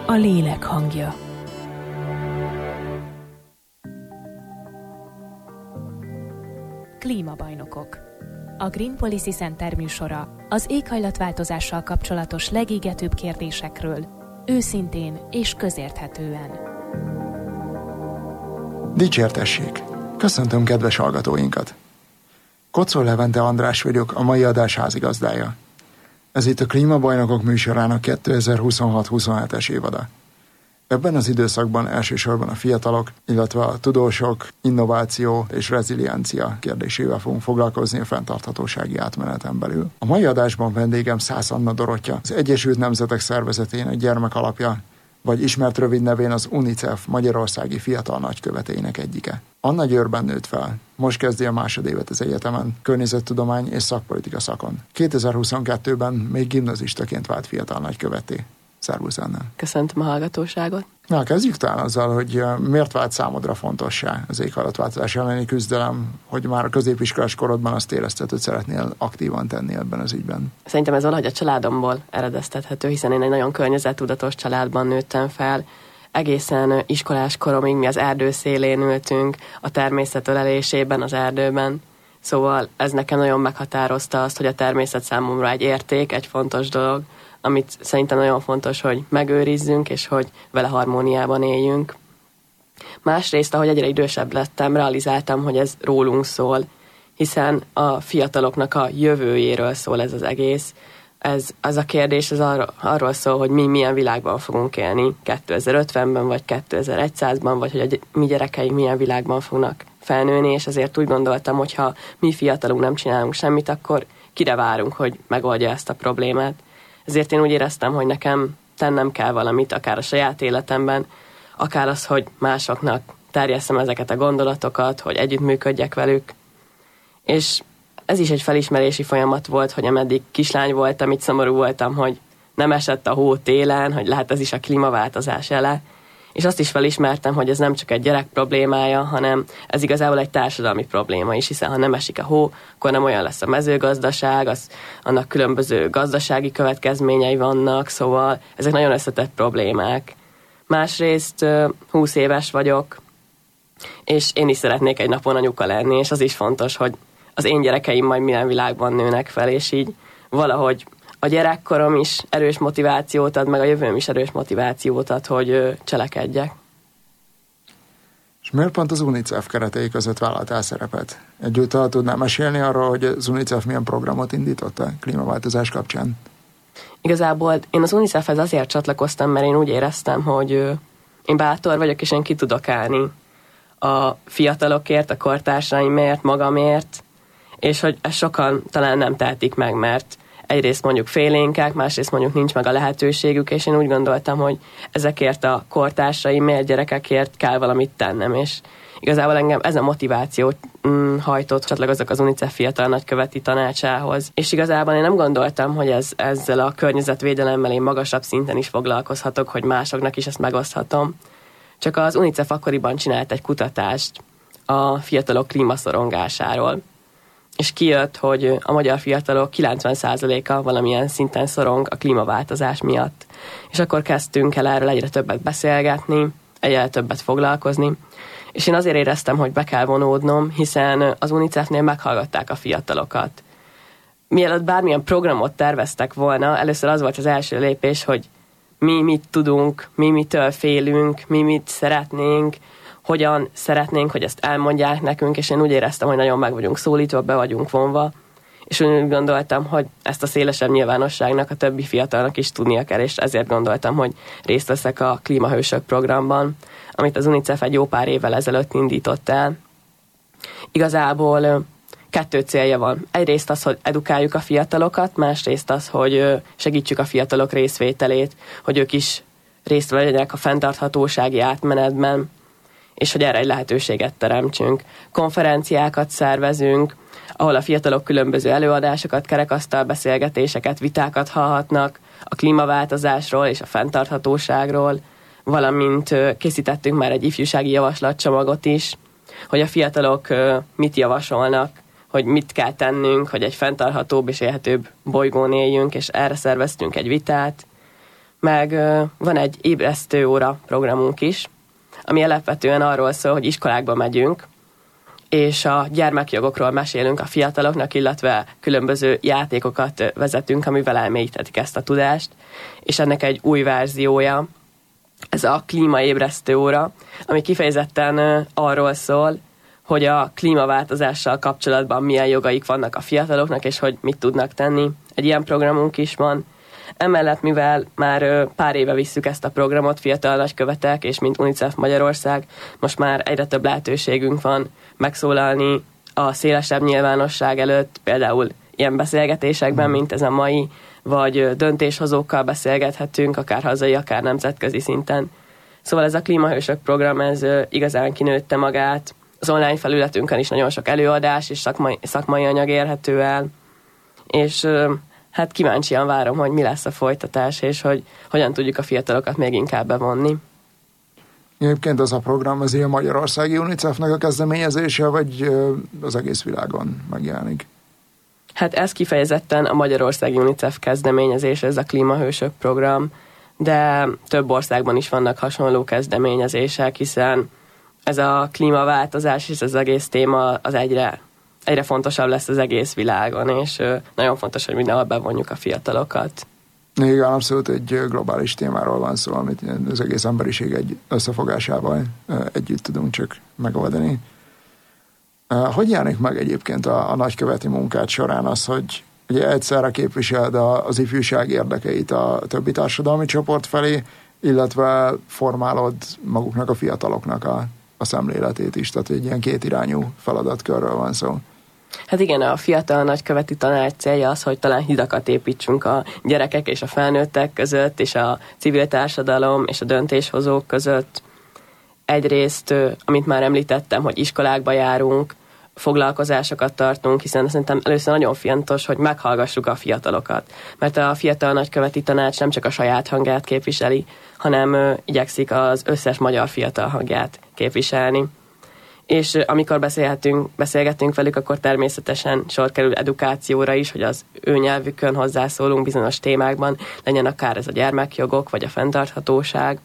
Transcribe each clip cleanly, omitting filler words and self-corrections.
a lélek hangja. Klímabajnokok. A Green Policy Center műsora az éghajlatváltozással kapcsolatos legégetőbb kérdésekről, őszintén és közérthetően. Dicsértessék! Köszöntöm kedves hallgatóinkat! Kocol Levente András vagyok, a mai adás házigazdája. Ez itt a Klímabajnokok műsorának 2026-27-es évada. Ebben az időszakban elsősorban a fiatalok, illetve a tudósok, innováció és reziliencia kérdésével fogunk foglalkozni a fenntarthatósági átmeneten belül. A mai adásban vendégem Szász Anna Dorottya, az Egyesült Nemzetek Szervezetének gyermekalapja, vagy ismert rövid nevén az UNICEF magyarországi fiatal nagykövetének egyike. Anna Győrben nőtt fel. Most kezdi a másodévet az egyetemen, környezettudomány és szakpolitika szakon. 2022-ben még gimnazistaként vált fiatal nagykövetté. Szervusz, Anna. Köszöntöm a hallgatóságot. Na, kezdjük talán azzal, hogy miért vált számodra fontossá az éghajlatváltozás elleni küzdelem, hogy már a középiskolás korodban azt érezted, hogy szeretnél aktívan tenni ebben az ügyben. Szerintem ez valahogy a családomból eredeztethető, hiszen én egy nagyon környezettudatos családban nőttem fel. Egészen iskolás koromig mi az erdő szélén ültünk, a természet ölelésében, az erdőben. Szóval ez nekem nagyon meghatározta azt, hogy a természet számomra egy érték, egy fontos dolog, amit szerintem nagyon fontos, hogy megőrizzünk, és hogy vele harmóniában éljünk. Másrészt, ahogy egyre idősebb lettem, realizáltam, hogy ez rólunk szól, hiszen a fiataloknak a jövőjéről szól ez az egész. Ez a kérdés arról szól, hogy mi milyen világban fogunk élni 2050-ben, vagy 2100-ban, vagy hogy a mi gyerekeink milyen világban fognak felnőni, és ezért úgy gondoltam, hogy ha mi fiatalunk nem csinálunk semmit, akkor kire várunk, hogy megoldja ezt a problémát. Ezért én úgy éreztem, hogy nekem tennem kell valamit, akár a saját életemben, akár az, hogy másoknak terjesszem ezeket a gondolatokat, hogy együttműködjek velük. És ez is egy felismerési folyamat volt, hogy ameddig kislány voltam, itt szomorú voltam, hogy nem esett a hó télen, hogy lehet ez is a klímaváltozás jele. És azt is felismertem, hogy ez nem csak egy gyerek problémája, hanem ez igazából egy társadalmi probléma is, hiszen ha nem esik a hó, akkor nem olyan lesz a mezőgazdaság, annak különböző gazdasági következményei vannak, szóval ezek nagyon összetett problémák. Másrészt 20 éves vagyok, és én is szeretnék egy napon anyuka lenni, és az is fontos, hogy az én gyerekeim majd milyen világban nőnek fel, és így valahogy a gyerekkorom is erős motivációt ad, meg a jövőm is erős motivációt ad, hogy cselekedjek. És miért pont az UNICEF keretei között vállaltál szerepet? Egyúttal tudnál mesélni arról, hogy az UNICEF milyen programot indított a klímaváltozás kapcsán? Igazából én az UNICEF-hez azért csatlakoztam, mert én úgy éreztem, hogy én bátor vagyok, és én ki tudok állni a fiatalokért, a kortársaimért, magamért, és hogy ezt sokan talán nem tehetik meg, mert egyrészt mondjuk félénkek, másrészt mondjuk nincs meg a lehetőségük, és én úgy gondoltam, hogy ezekért a kortársaimért, gyerekekért kell valamit tennem, és igazából engem ez a motiváció hajtott csatlakozok az UNICEF fiatal nagyköveti tanácsához. És igazából én nem gondoltam, hogy ezzel a környezetvédelemmel én magasabb szinten is foglalkozhatok, hogy másoknak is ezt megoszthatom. Csak az UNICEF akkoriban csinált egy kutatást a fiatalok klímaszorongásáról, és kijött, hogy a magyar fiatalok 90%-a valamilyen szinten szorong a klímaváltozás miatt. És akkor kezdtünk el erről egyre többet beszélgetni, egyre többet foglalkozni, és én azért éreztem, hogy be kell vonódnom, hiszen az UNICEF-nél meghallgatták a fiatalokat. Mielőtt bármilyen programot terveztek volna, először az volt az első lépés, hogy mi mit tudunk, mi mitől félünk, mi mit szeretnénk, hogyan szeretnénk, hogy ezt elmondják nekünk, és én úgy éreztem, hogy nagyon meg vagyunk szólítva, be vagyunk vonva, és úgy gondoltam, hogy ezt a szélesebb nyilvánosságnak, a többi fiatalnak is tudnia kell, és ezért gondoltam, hogy részt veszek a Klímahősök programban, amit az UNICEF egy jó pár évvel ezelőtt indított el. Igazából 2 célja van. Egyrészt az, hogy edukáljuk a fiatalokat, másrészt az, hogy segítsük a fiatalok részvételét, hogy ők is részt vegyenek a fenntarthatósági átmenetben, és hogy erre egy lehetőséget teremtsünk. Konferenciákat szervezünk, ahol a fiatalok különböző előadásokat, kerekasztal beszélgetéseket, vitákat hallhatnak a klímaváltozásról és a fenntarthatóságról, valamint készítettünk már egy ifjúsági javaslatcsomagot is, hogy a fiatalok mit javasolnak, hogy mit kell tennünk, hogy egy fenntarthatóbb és élhetőbb bolygón éljünk, és erre szerveztünk egy vitát. meg van egy ébresztő óra programunk is, ami alapvetően arról szól, hogy iskolákba megyünk, és a gyermekjogokról mesélünk a fiataloknak, illetve különböző játékokat vezetünk, amivel elmélyítetik ezt a tudást, és ennek egy új verziója, ez a klímaébresztő óra, ami kifejezetten arról szól, hogy a klímaváltozással kapcsolatban milyen jogaik vannak a fiataloknak, és hogy mit tudnak tenni. Egy ilyen programunk is van. Emellett, mivel már pár éve visszük ezt a programot, Fiatal Nagykövetek, és mint UNICEF Magyarország, most már egyre több lehetőségünk van megszólalni a szélesebb nyilvánosság előtt, például ilyen beszélgetésekben, mint ez a mai, vagy döntéshozókkal beszélgethetünk, akár hazai, akár nemzetközi szinten. Szóval ez a Klímahősök program, ez igazán kinőtte magát. Az online felületünkön is nagyon sok előadás és szakmai anyag érhető el, és hát kíváncsian várom, hogy mi lesz a folytatás, és hogy hogyan tudjuk a fiatalokat még inkább bevonni. Egyébként az a program az ilyen magyarországi UNICEF-nek a kezdeményezése, vagy az egész világon megjelenik? Hát ez kifejezetten a magyarországi UNICEF kezdeményezés, ez a Klímahősök program, de több országban is vannak hasonló kezdeményezések, hiszen ez a klímaváltozás és az egész téma az egyre fontosabb lesz az egész világon, és nagyon fontos, hogy mindenhol bevonjuk a fiatalokat. Igen, abszolút egy globális témáról van szó, amit az egész emberiség egy összefogásával együtt tudunk csak megoldani. Hogy jelenik meg egyébként a nagyköveti munkát során az, hogy ugye egyszerre képviseled az ifjúság érdekeit a többi társadalmi csoport felé, illetve formálod maguknak a fiataloknak a szemléletét is, tehát egy ilyen kétirányú feladatkörről van szó. Hát igen, a Fiatal Nagyköveti Tanács célja az, hogy talán hidakat építsünk a gyerekek és a felnőttek között, és a civil társadalom és a döntéshozók között. Egyrészt, amit már említettem, hogy iskolákba járunk, foglalkozásokat tartunk, hiszen szerintem először nagyon fontos, hogy meghallgassuk a fiatalokat. Mert a Fiatal Nagyköveti Tanács nem csak a saját hangját képviseli, hanem igyekszik az összes magyar fiatal hangját képviselni. És amikor beszélgetünk velük, akkor természetesen sor kerül edukációra is, hogy az ő nyelvükön hozzászólunk bizonyos témákban, legyen akár ez a gyermekjogok, vagy a fenntarthatóság.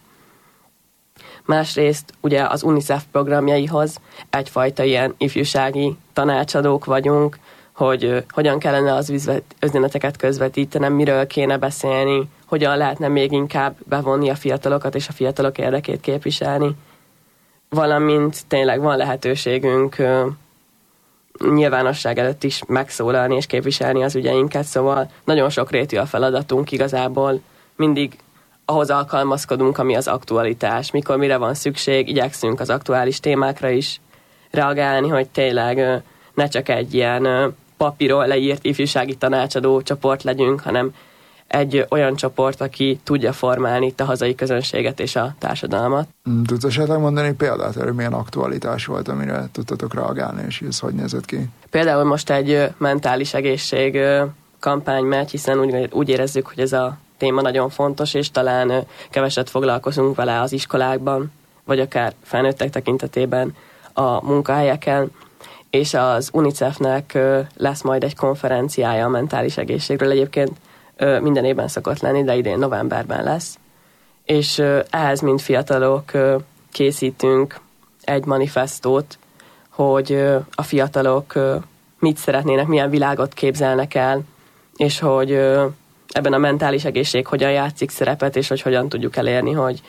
Másrészt ugye az UNICEF programjaihoz egyfajta ilyen ifjúsági tanácsadók vagyunk, hogy hogyan kellene az üzeneteket közvetítenem, miről kéne beszélni, hogyan lehetne még inkább bevonni a fiatalokat és a fiatalok érdekét képviselni. Valamint tényleg van lehetőségünk nyilvánosság előtt is megszólalni és képviselni az ügyeinket, szóval nagyon sokrétű a feladatunk igazából, mindig ahhoz alkalmazkodunk, ami az aktualitás, mikor mire van szükség, igyekszünk az aktuális témákra is reagálni, hogy tényleg ne csak egy ilyen papíron leírt ifjúsági tanácsadó csoport legyünk, hanem egy olyan csoport, aki tudja formálni itt a hazai közönséget és a társadalmat. Tudsz esetleg mondani példát, erről milyen aktualitás volt, amire tudtatok reagálni, és ez hogy nézett ki? Például most egy mentális egészség kampány megy, hiszen úgy érezzük, hogy ez a téma nagyon fontos, és talán keveset foglalkozunk vele az iskolákban, vagy akár felnőttek tekintetében a munkahelyeken, és az UNICEF-nek lesz majd egy konferenciája a mentális egészségről. Egyébként minden évben szokott lenni, de idén novemberben lesz. És ehhez, mint fiatalok, készítünk egy manifestót, hogy a fiatalok mit szeretnének, milyen világot képzelnek el, és hogy ebben a mentális egészség hogyan játszik szerepet, és hogy hogyan tudjuk elérni, hogy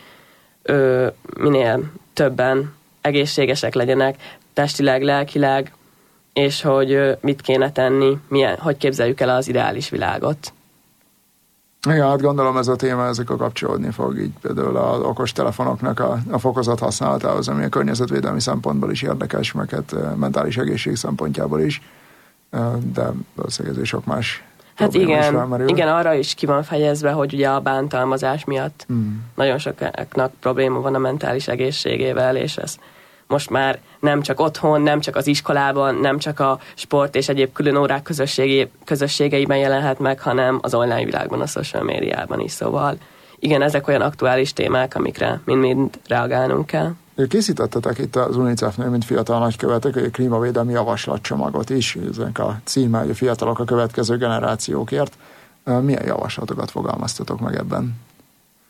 minél többen egészségesek legyenek, testileg, lelkileg, és hogy mit kéne tenni, hogy képzeljük el az ideális világot. Igen, hát gondolom ez a téma ezekkel kapcsolódni fog, így például az okostelefonoknak a fokozott használatához, ami a környezetvédelmi szempontból is érdekes, meg hát mentális egészség szempontjából is, de valószínűleg ez sok más. Hát igen, arra is ki van fejezve, hogy ugye a bántalmazás miatt nagyon sokaknak probléma van a mentális egészségével, és ez most már nem csak otthon, nem csak az iskolában, nem csak a sport és egyéb külön órák közösségeiben jelenhet meg, hanem az online világban, a social médiában is. Szóval igen, ezek olyan aktuális témák, amikre mind reagálnunk kell. Készítettetek itt az UNICEF-nél, mint fiatal nagykövetek, egy klímavédelmi javaslatcsomagot is, ezek a címe, hogy a fiatalok a következő generációkért. Milyen javaslatokat fogalmaztatok meg ebben?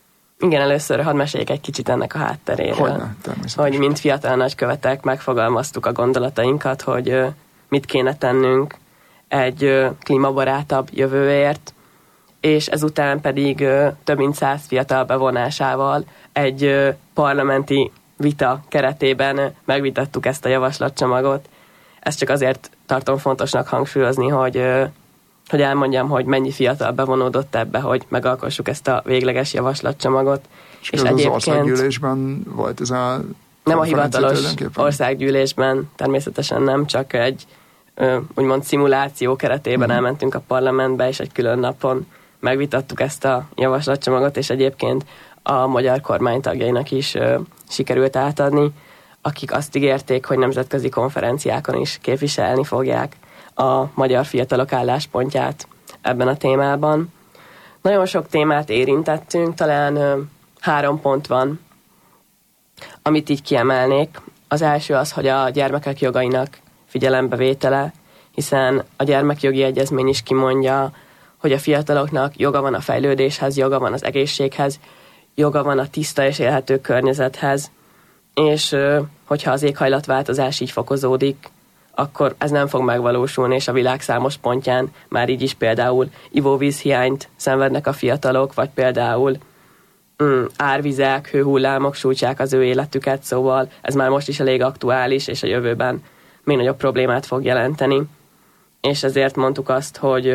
Igen, először hadd meséljek egy kicsit ennek a hátteréről. Hogy mint fiatal nagykövetek megfogalmaztuk a gondolatainkat, hogy mit kéne tennünk egy klímabarátabb jövőért, és ezután pedig több mint 100 fiatal bevonásával egy parlamenti vita keretében megvitattuk ezt a javaslatcsomagot. Ezt csak azért tartom fontosnak hangsúlyozni, hogy elmondjam, hogy mennyi fiatal bevonódott ebbe, hogy megalkossuk ezt a végleges javaslatcsomagot. És egyébként az országgyűlésben volt ez a... Nem a hivatalos országgyűlésben, természetesen nem, csak egy úgymond szimuláció keretében elmentünk a parlamentbe, és egy külön napon megvitattuk ezt a javaslatcsomagot, és egyébként a magyar kormány tagjainak is sikerült átadni, akik azt ígérték, hogy nemzetközi konferenciákon is képviselni fogják a magyar fiatalok álláspontját ebben a témában. Nagyon sok témát érintettünk, talán 3 pont van, amit így kiemelnék. Az első az, hogy a gyermekek jogainak figyelembevétele, hiszen a gyermekjogi egyezmény is kimondja, hogy a fiataloknak joga van a fejlődéshez, joga van az egészséghez, joga van a tiszta és élhető környezethez, és hogyha az éghajlatváltozás így fokozódik, akkor ez nem fog megvalósulni, és a világ számos pontján már így is például ivóvízhiányt szenvednek a fiatalok, vagy például árvizek, hőhullámok sújtják az ő életüket, szóval ez már most is elég aktuális, és a jövőben még nagyobb problémát fog jelenteni. És ezért mondtuk azt, hogy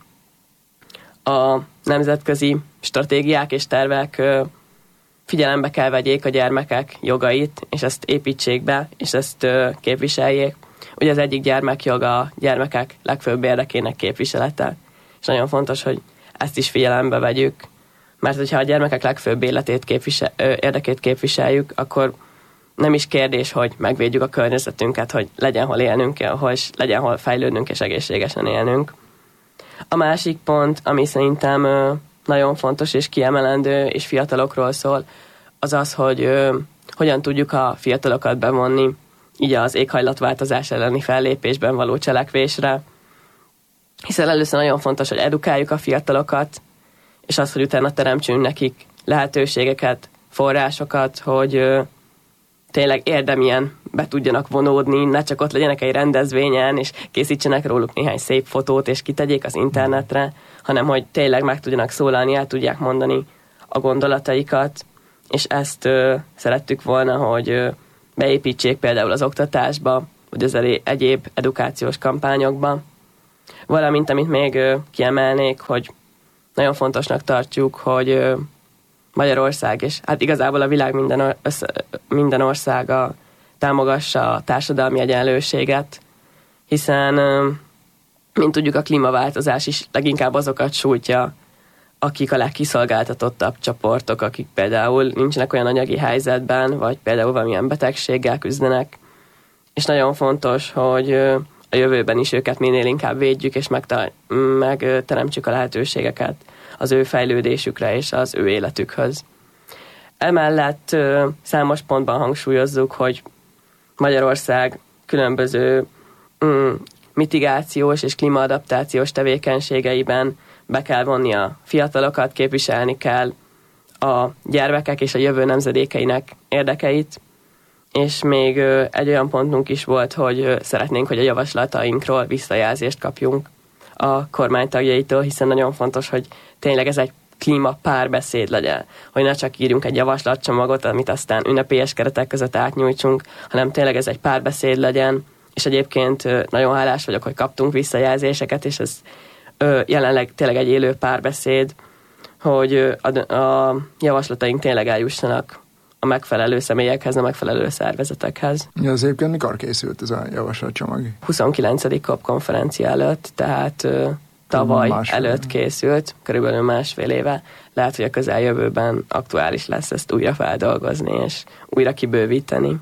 a nemzetközi stratégiák és tervek figyelembe kell vegyék a gyermekek jogait, és ezt építsék be, és ezt képviseljék. Ugye az egyik gyermekjog a gyermekek legfőbb érdekének képviselete, és nagyon fontos, hogy ezt is figyelembe vegyük, mert hogyha a gyermekek legfőbb érdekét képviseljük, akkor nem is kérdés, hogy megvédjük a környezetünket, hogy legyen hol élnünk, és legyen hol fejlődnünk és egészségesen élnünk. A másik pont, ami szerintem nagyon fontos és kiemelendő, és fiatalokról szól, az az, hogy hogyan tudjuk a fiatalokat bevonni így az éghajlatváltozás elleni fellépésben való cselekvésre. Hiszen először nagyon fontos, hogy edukáljuk a fiatalokat, és az, hogy utána teremtsünk nekik lehetőségeket, forrásokat, hogy tényleg érdemien be tudjanak vonódni, ne csak ott legyenek egy rendezvényen, és készítsenek róluk néhány szép fotót, és kitegyék az internetre, hanem hogy tényleg meg tudjanak szólalni, el tudják mondani a gondolataikat, és ezt szerettük volna, hogy beépítsék például az oktatásba, vagy az egyéb edukációs kampányokba. Valamint, amit még kiemelnék, hogy nagyon fontosnak tartjuk, hogy Magyarország, és hát igazából a világ minden országa támogassa a társadalmi egyenlőséget, hiszen, mint tudjuk, a klímaváltozás is leginkább azokat sújtja, akik a legkiszolgáltatottabb csoportok, akik például nincsenek olyan anyagi helyzetben, vagy például valamilyen betegséggel küzdenek, és nagyon fontos, hogy a jövőben is őket minél inkább védjük, és megteremtsük a lehetőségeket az ő fejlődésükre és az ő életükhöz. Emellett számos pontban hangsúlyozzuk, hogy Magyarország különböző mitigációs és klímaadaptációs tevékenységeiben be kell vonni a fiatalokat, képviselni kell a gyermekek és a jövő nemzedékeinek érdekeit, és még egy olyan pontunk is volt, hogy szeretnénk, hogy a javaslatainkról visszajelzést kapjunk a kormánytagjaitól, hiszen nagyon fontos, hogy tényleg ez egy klíma párbeszéd legyen, hogy ne csak írjunk egy javaslatcsomagot, amit aztán ünnepélyes keretek között átnyújtsunk, hanem tényleg ez egy párbeszéd legyen, és egyébként nagyon hálás vagyok, hogy kaptunk visszajelzéseket, és ez jelenleg tényleg egy élő párbeszéd, hogy a javaslataink tényleg eljussanak a megfelelő személyekhez, a megfelelő szervezetekhez. Ja, az egyébként mikor készült ez a javaslatcsomag? 29. COP konferencia előtt, tehát tavaly előtt készült, körülbelül 1,5 éve. Lehet, hogy a közeljövőben aktuális lesz ezt újra feldolgozni, és újra kibővíteni.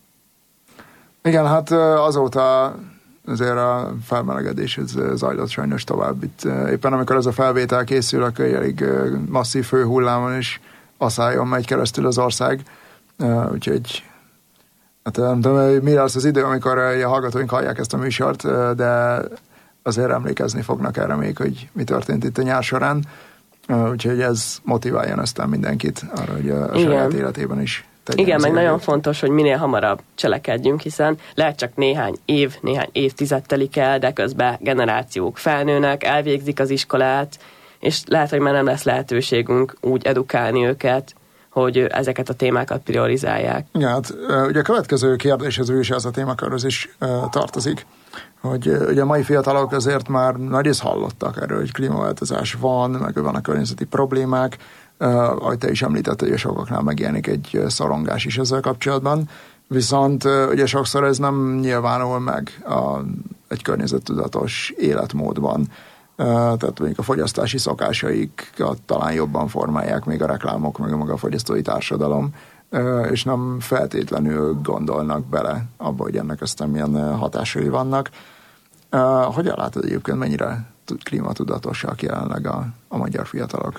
Igen, hát azóta azért a felmelegedés zajlott sajnos tovább. Itt éppen amikor ez a felvétel készül, akkor elég masszív hőhullámon és aszályon megy keresztül az ország. Úgyhogy hát nem tudom, mire lesz az idő, amikor a hallgatóink hallják ezt a műsort, de azért emlékezni fognak erre még, hogy mi történt itt a nyár során. Úgyhogy ez motiváljon aztán mindenkit arra, hogy a saját életében is tegyen. Igen, meg nagyon fontos, hogy minél hamarabb cselekedjünk, hiszen lehet csak néhány évtized telik el, de közben generációk felnőnek, elvégzik az iskolát, és lehet, hogy már nem lesz lehetőségünk úgy edukálni őket, hogy ezeket a témákat priorizálják. Igen, hát ugye a következő kérdéshez is ez a témakörhöz is tartozik, hogy ugye a mai fiatalok azért már nagyrészt hallottak erről, hogy klímaváltozás van, meg van a környezeti problémák, ahogy te is említetted, hogy sokaknál megjelenik egy szorongás is ezzel kapcsolatban, viszont ugye sokszor ez nem nyilvánul meg egy környezettudatos életmódban. Tehát mondjuk a fogyasztási szokásaikat talán jobban formálják még a reklámok, meg maga a fogyasztói társadalom, és nem feltétlenül gondolnak bele abba, hogy ennek aztán milyen hatásai vannak. Hogyan látod egyébként, mennyire klímatudatosak jelenleg a magyar fiatalok?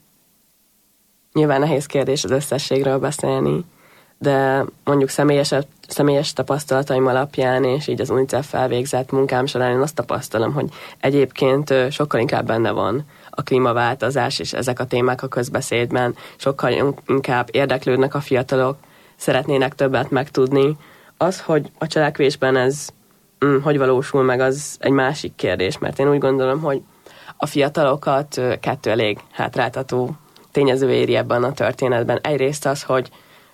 Nyilván nehéz kérdés az összességről beszélni, de mondjuk személyes tapasztalataim alapján, és így az UNICEF felvégzett munkám során én azt tapasztalom, hogy egyébként sokkal inkább benne van a klímaváltozás, és ezek a témák a közbeszédben, sokkal inkább érdeklődnek a fiatalok, szeretnének többet megtudni. Az, hogy a cselekvésben ez hogy valósul meg, az egy másik kérdés, mert én úgy gondolom, hogy a fiatalokat kettő elég hátráltató tényező éri ebben a történetben. Egyrészt az, hogy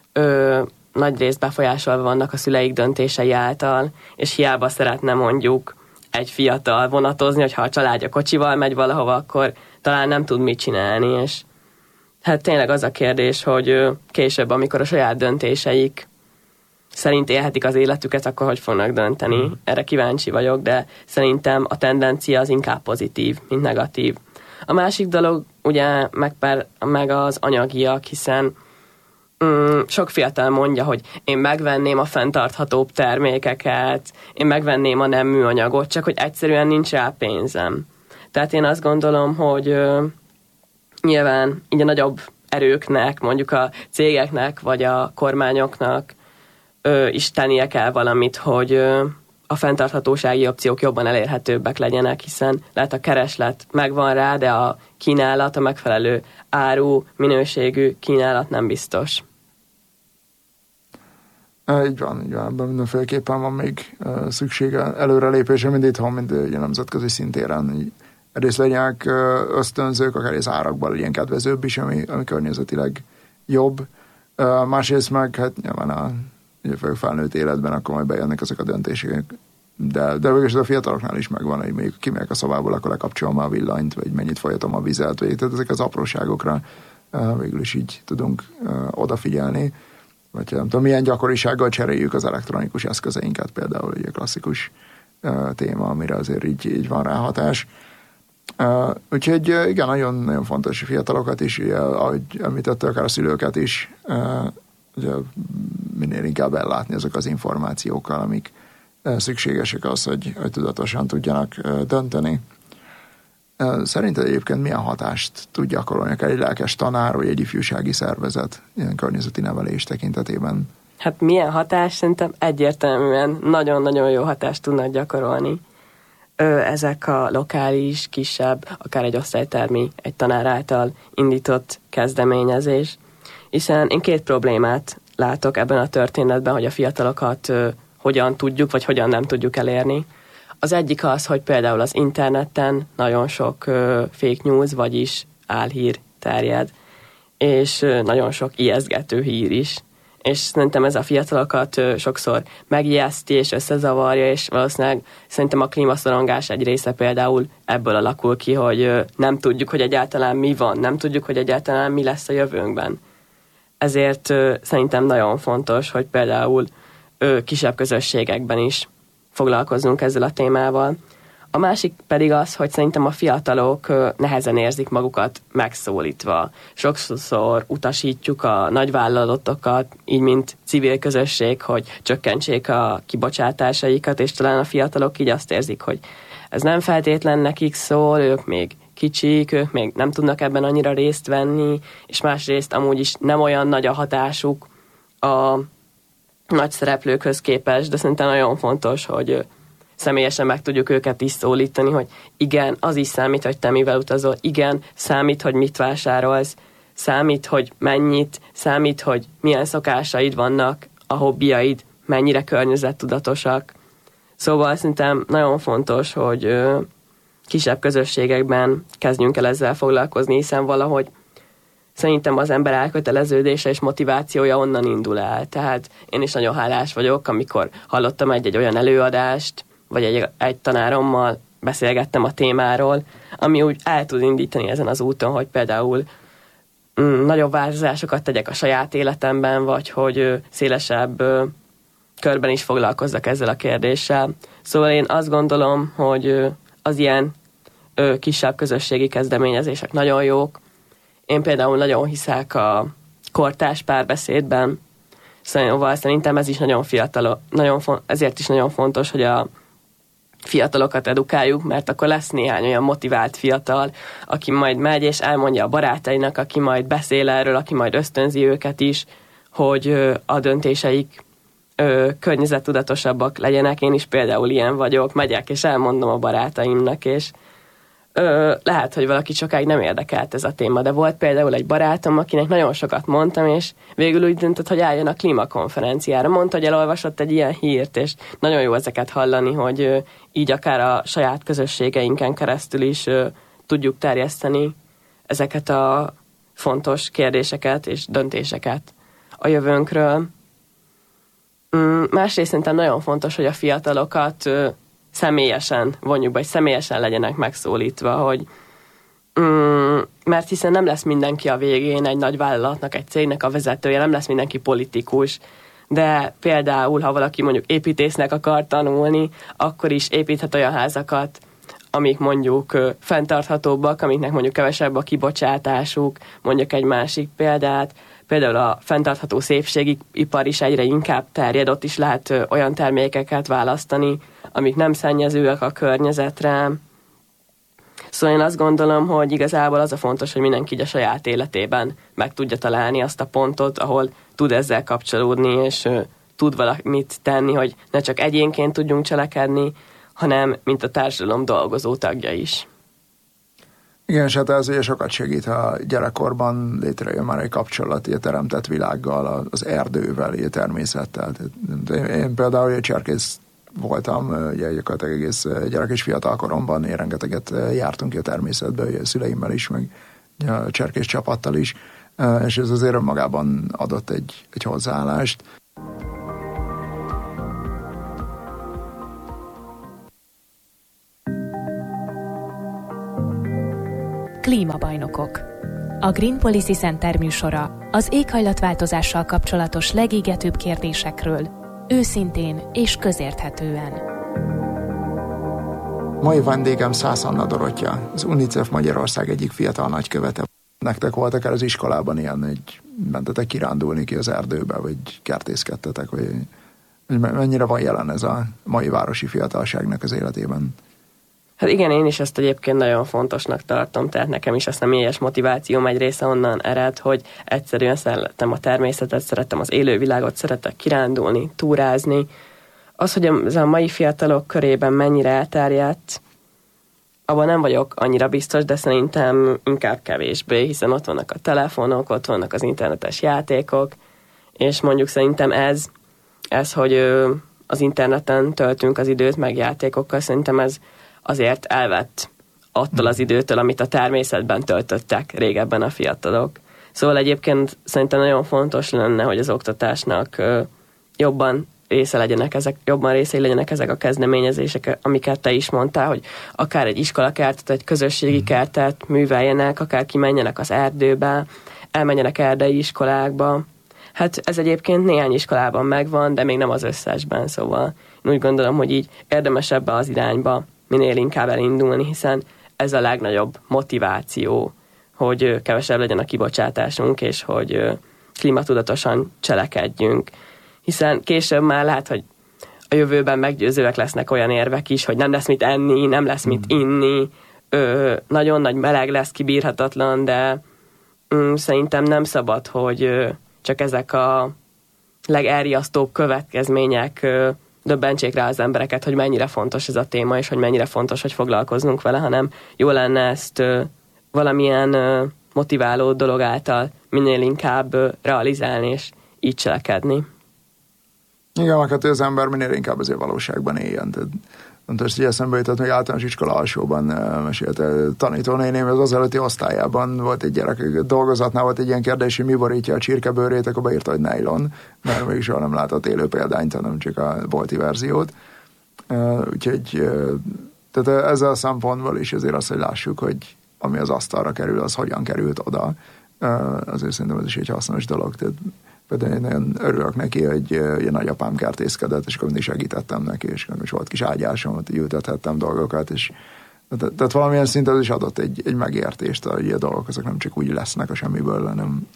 nagy részt befolyásolva vannak a szüleik döntései által, és hiába szeretne mondjuk egy fiatal vonatozni, hogyha a családja kocsival megy valahova, akkor talán nem tud mit csinálni, és hát tényleg az a kérdés, hogy később, amikor a saját döntéseik szerint élhetik az életüket, akkor hogy fognak dönteni. Erre kíváncsi vagyok, de szerintem a tendencia az inkább pozitív, mint negatív. A másik dolog ugye meg az anyagiak, hiszen sok fiatal mondja, hogy én megvenném a fenntarthatóbb termékeket, én megvenném a nem műanyagot, csak hogy egyszerűen nincs rá pénzem. Tehát én azt gondolom, hogy nyilván így a nagyobb erőknek, mondjuk a cégeknek, vagy a kormányoknak is tennie kell valamit, hogy a fenntarthatósági opciók jobban elérhetőbbek legyenek, hiszen lehet a kereslet megvan rá, de a kínálat, a megfelelő áru, minőségű kínálat nem biztos. Így van, ebben mindenféleképpen van még szüksége előrelépésre, mind itthon, mind ugye nemzetközi szintéren. Egyrészt legyenek ösztönzők, akár az árakban legyen kedvezőbb is, ami környezetileg jobb. Másrészt meg, hát nyilván ugye felnőtt életben, akkor majd bejönnek ezek a döntések. De végül a fiataloknál is megvan, hogy mondjuk kimegyek a szobából, akkor lekapcsolom a villanyt, vagy mennyit folyatom a vizet, vagy tehát ezek az apróságokra végül is így tudunk odafigyelni. Vagy nem tudom, milyen gyakorisággal cseréljük az elektronikus eszközeinket, például egy klasszikus téma, amire azért így van ráhatás. Úgyhogy igen, nagyon, nagyon fontos fiatalokat is, ugye, ahogy említette, akár a szülőket is, ugye, minél inkább ellátni azok az információkkal, amik szükségesek az, hogy tudatosan tudjanak dönteni. Szerinted egyébként milyen hatást tud gyakorolni akár egy lelkes tanár, vagy egy ifjúsági szervezet ilyen környezeti nevelés tekintetében? Hát milyen hatás? Szerintem egyértelműen nagyon-nagyon jó hatást tudnak gyakorolni. Ezek a lokális, kisebb, akár egy osztálytermi, egy tanár által indított kezdeményezés. Hiszen én két problémát látok ebben a történetben, hogy a fiatalokat hogyan tudjuk, vagy hogyan nem tudjuk elérni. Az egyik az, hogy például az interneten nagyon sok fake news, vagyis álhír terjed, és nagyon sok ijesztgető hír is. És szerintem ez a fiatalokat sokszor megijeszti és összezavarja, és valószínűleg szerintem a klímaszorongás egy része például ebből alakul ki, hogy nem tudjuk, hogy egyáltalán mi van, nem tudjuk, hogy egyáltalán mi lesz a jövőnkben. Ezért szerintem nagyon fontos, hogy például kisebb közösségekben is foglalkozzunk ezzel a témával. A másik pedig az, hogy szerintem a fiatalok nehezen érzik magukat megszólítva. Sokszor utasítjuk a nagyvállalatokat, így mint civil közösség, hogy csökkentsék a kibocsátásaikat, és talán a fiatalok így azt érzik, hogy ez nem feltétlen nekik szól, ők még kicsik, ők még nem tudnak ebben annyira részt venni, és másrészt amúgy is nem olyan nagy a hatásuk a nagy szereplőkhöz képest, de szerintem nagyon fontos, hogy személyesen meg tudjuk őket is szólítani, hogy igen, az is számít, hogy te mivel utazol, igen, számít, hogy mit vásárolsz, számít, hogy mennyit, számít, hogy milyen szokásaid vannak, a hobbiaid, mennyire környezettudatosak. Szóval szerintem nagyon fontos, hogy kisebb közösségekben kezdjünk el ezzel foglalkozni, hiszen valahogy szerintem az ember elköteleződése és motivációja onnan indul el. Tehát én is nagyon hálás vagyok, amikor hallottam egy olyan előadást, vagy egy tanárommal beszélgettem a témáról, ami úgy el tud indítani ezen az úton, hogy például nagyobb változásokat tegyek a saját életemben, vagy hogy szélesebb körben is foglalkozzak ezzel a kérdéssel. Szóval én azt gondolom, hogy az ilyen kisebb közösségi kezdeményezések nagyon jók. Én például nagyon hiszek a kortárs párbeszédben, szóval szerintem ez is nagyon fiatal, ezért is nagyon fontos, hogy a fiatalokat edukáljuk, mert akkor lesz néhány olyan motivált fiatal, aki majd megy és elmondja a barátainak, aki majd beszél erről, aki majd ösztönzi őket is, hogy a döntéseik környezettudatosabbak legyenek. Én is például ilyen vagyok, megyek és elmondom a barátaimnak, és lehet, hogy valaki sokáig nem érdekelt ez a téma, de volt például egy barátom, akinek nagyon sokat mondtam, és végül úgy döntött, hogy álljon a klímakonferenciára. Mondta, hogy elolvasott egy ilyen hírt, és nagyon jó ezeket hallani, hogy így akár a saját közösségeinken keresztül is tudjuk terjeszteni ezeket a fontos kérdéseket és döntéseket a jövőnkről. Másrészt szerintem nagyon fontos, hogy a fiatalokat személyesen vonjuk be, hogy személyesen legyenek megszólítva, hogy mert hiszen nem lesz mindenki a végén egy nagy vállalatnak, egy cégnek a vezetője, nem lesz mindenki politikus, de például, ha valaki mondjuk építésznek akar tanulni, akkor is építhet olyan házakat, amik mondjuk fenntarthatóbbak, amiknek mondjuk kevesebb a kibocsátásuk, mondjuk egy másik példát, például a fenntartható szépségipar is egyre inkább terjed, ott is lehet olyan termékeket választani, amik nem szennyezőek a környezetre. Szóval én azt gondolom, hogy igazából az a fontos, hogy mindenki így a saját életében meg tudja találni azt a pontot, ahol tud ezzel kapcsolódni, és tud valamit tenni, hogy ne csak egyénként tudjunk cselekedni, hanem mint a társadalom dolgozó tagja is. Igen, és hát ez ugye sokat segít, ha gyerekkorban létrejön már egy kapcsolat a teremtett világgal, az erdővel, a természettel. Én például cserkész voltam, ugye gyakorlatilag egész gyerek és fiatal koromban, én rengeteget jártunk a természetbe, a szüleimmel is, meg a cserkész csapattal is, és ez azért önmagában adott egy hozzáállást. Klímabajnokok. A Green Policy Center műsora az éghajlatváltozással kapcsolatos legégetőbb kérdésekről, őszintén és közérthetően. Mai vendégem Szász Anna Dorottya, az UNICEF Magyarország egyik fiatal nagykövete. Nektek volt akár az iskolában ilyen, hogy mentetek kirándulni ki az erdőbe, vagy kertészkedtetek, vagy mennyire van jelen ez a mai városi fiatalságnak az életében? Hát igen, én is ezt egyébként nagyon fontosnak tartom, tehát nekem is a személyes motivációm egy része onnan ered, hogy egyszerűen szeretem a természetet, szeretem az élővilágot, szeretek kirándulni, túrázni. Az, hogy ez a mai fiatalok körében mennyire elterjedt, abban nem vagyok annyira biztos, de szerintem inkább kevésbé, hiszen ott vannak a telefonok, ott vannak az internetes játékok, és mondjuk szerintem ez hogy az interneten töltünk az időt meg játékokkal, szerintem ez azért elvett attól az időtől, amit a természetben töltöttek régebben a fiatalok. Szóval egyébként szerintem nagyon fontos lenne, hogy az oktatásnak jobban részei legyenek ezek a kezdeményezések, amiket te is mondtál, hogy akár egy iskolakertet, egy közösségi kertet műveljenek, akár kimenjenek az erdőbe, elmenjenek erdei iskolákba. Hát ez egyébként néhány iskolában megvan, de még nem az összesben, szóval én úgy gondolom, hogy így érdemes ebbe az irányba minél inkább elindulni, hiszen ez a legnagyobb motiváció, hogy kevesebb legyen a kibocsátásunk, és hogy klímatudatosan cselekedjünk. Hiszen később már lehet, hogy a jövőben meggyőzőek lesznek olyan érvek is, hogy nem lesz mit enni, nem lesz mit inni, nagyon nagy meleg lesz, kibírhatatlan, de szerintem nem szabad, hogy csak ezek a legelriasztóbb következmények döbbentsék rá az embereket, hogy mennyire fontos ez a téma, és hogy mennyire fontos, hogy foglalkoznunk vele, hanem jó lenne ezt valamilyen motiváló dolog által minél inkább realizálni, és így cselekedni. Igen, hát az ember minél inkább azért valóságban éljen. Tehát fontos, hogy eszembe jutott, hogy általános iskola alsóban mesélt tanítónéném, az előtti osztályában volt egy gyerek, dolgozatnál volt egy ilyen kérdés, hogy mi borítja a csirkebőrét, akkor beírta, hogy nylon, mert még soha nem látott élő példányt, hanem csak a bolti verziót. Úgyhogy tehát ezzel a szempontból is azért azt, hogy lássuk, hogy ami az asztalra kerül, az hogyan került oda. Azért szerintem ez is egy hasznos dolog. Tehát például én nagyon örülök neki, hogy a nagyapám kertészkedett, és akkor mindig segítettem neki, és akkor is volt kis ágyásom, ott ültethettem dolgokat, és tehát valamilyen szinten az is adott egy megértést, hogy a dolgok azok nem csak úgy lesznek a semmiből, hanem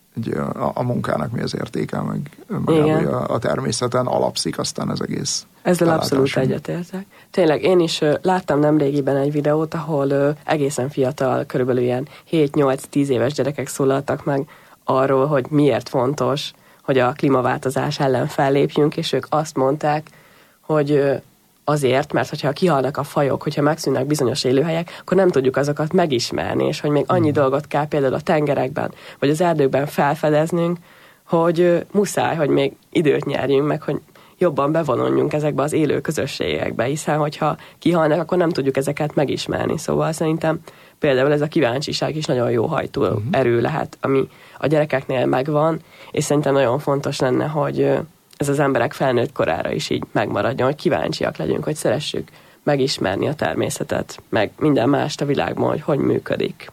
a munkának mi az értéke, meg a természeten alapszik aztán az egész. Ezzel abszolút egyetértek. Tényleg, én is láttam nemrégiben egy videót, ahol egészen fiatal, körülbelül ilyen 7-8-10 éves gyerekek szólaltak meg arról, hogy miért fontos, hogy a klímaváltozás ellen fellépjünk, és ők azt mondták, hogy azért, mert hogyha kihalnak a fajok, hogyha megszűnnek bizonyos élőhelyek, akkor nem tudjuk azokat megismerni, és hogy még annyi dolgot kell például a tengerekben, vagy az erdőkben felfedeznünk, hogy muszáj, hogy még időt nyerjünk, meg hogy jobban bevonuljunk ezekbe az élő közösségekbe, hiszen hogyha kihalnak, akkor nem tudjuk ezeket megismerni. Szóval szerintem például ez a kíváncsiság is nagyon jó hajtó erő lehet, ami a gyerekeknél megvan, és szerintem nagyon fontos lenne, hogy ez az emberek felnőtt korára is így megmaradjon, hogy kíváncsiak legyünk, hogy szeressük megismerni a természetet, meg minden mást a világban, hogy működik.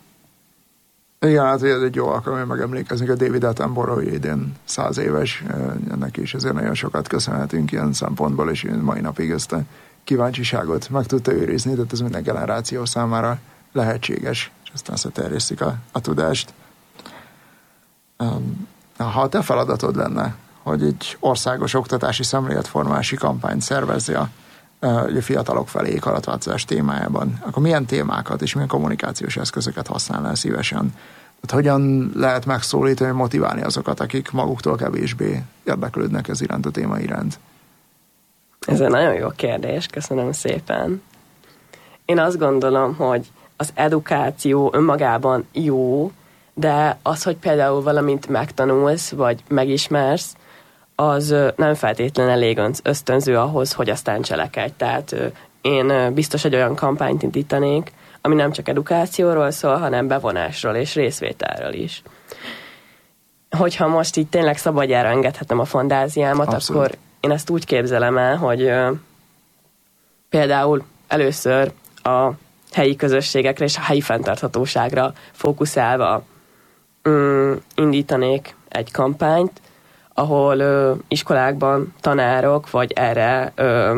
Igen, hát ez egy jó alkalom, megemlékezni, a David Attenborough idén 100 éves, ennek is azért nagyon sokat köszönhetünk ilyen szempontból, és mai napig ezt a kíváncsiságot meg tudta őrizni, tehát ez minden generáció számára lehetséges, és aztán terjesztik a tudást. Ha a te feladatod lenne, hogy egy országos oktatási szemléletformási kampányt szervezzi a fiatalok felé éghajlatváltozás témájában, akkor milyen témákat és milyen kommunikációs eszközöket használnál szívesen? Tehát hogyan lehet megszólítani, motiválni azokat, akik maguktól kevésbé érdeklődnek ez iránt a téma iránt? Ez egy nagyon jó kérdés, köszönöm szépen. Én azt gondolom, hogy az edukáció önmagában jó, de az, hogy például valamit megtanulsz, vagy megismersz, az nem feltétlenül elég ösztönző ahhoz, hogy aztán cselekedj. Tehát én biztos egy olyan kampányt indítanék, ami nem csak edukációról szól, hanem bevonásról és részvételről is. Hogyha most így tényleg szabadjára engedhetem a fantáziámat, abszolút, akkor én ezt úgy képzelem el, hogy például először a helyi közösségekre és a helyi fenntarthatóságra fókuszálva indítanék egy kampányt, ahol iskolákban tanárok, vagy erre